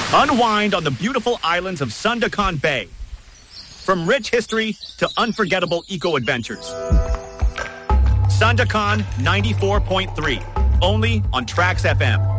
Unwind on the beautiful islands of Sandakan Bay. From rich history to unforgettable eco-adventures. Sandakan 94.3, only on Trax FM.